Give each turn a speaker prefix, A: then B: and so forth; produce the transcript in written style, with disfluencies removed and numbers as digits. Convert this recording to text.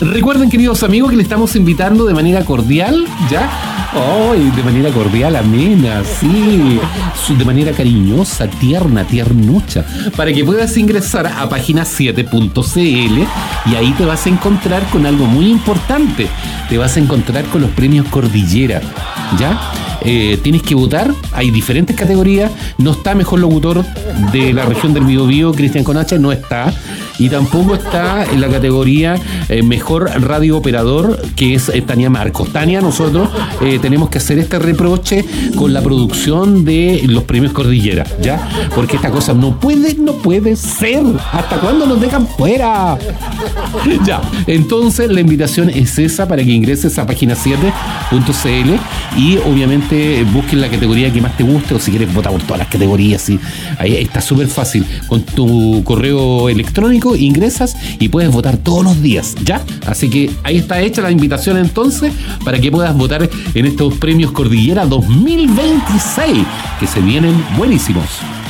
A: Recuerden, queridos amigos, que le estamos invitando de manera cordial, ¿ya? De manera cordial, amena, sí, de manera cariñosa, tierna, tiernucha, para que puedas ingresar a página7.cl y ahí te vas a encontrar con algo muy importante. Te vas a encontrar con los premios Cordillera, ¿ya? Tienes que votar, hay diferentes categorías. No está mejor locutor de la región del Biobío, Cristian Conache, no está. Y tampoco está en la categoría mejor radio operador, que es Tania Marcos. Tania, nosotros tenemos que hacer este reproche con la producción de los premios Cordillera, ¿ya? Porque esta cosa no puede ser. ¿Hasta cuándo nos dejan fuera? Ya, entonces la invitación es esa, para que ingreses a página7.cl y obviamente busques la categoría que más te guste, o si quieres votar por todas las categorías, ¿sí? Ahí está súper fácil. Con tu correo electrónico ingresas y puedes votar todos los días, ¿ya? Así que ahí está hecha la invitación entonces para que puedas votar en estos premios Cordillera 2026, que se vienen buenísimos.